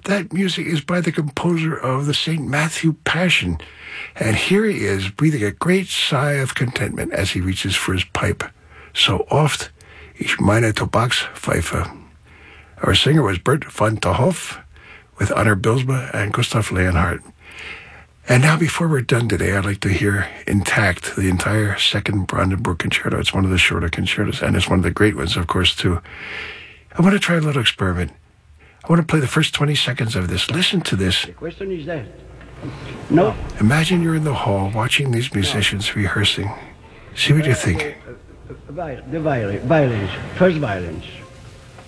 that music is by the composer of the St. Matthew Passion. And here he is, breathing a great sigh of contentment as he reaches for his pipe. So oft, ich meine Tobakspfeife. Our singer was Bert van te Hoff, with Anner Bilsma and Gustav Leonhardt. And now, before we're done today, I'd like to hear intact the entire second Brandenburg Concerto. It's one of the shorter concertos, and it's one of the great ones, of course, too. I want to try a little experiment. I want to play the first 20 seconds of this. Listen to this. The question is that. No. Imagine you're in the hall watching these musicians rehearsing. See what you think. The violins, first violins.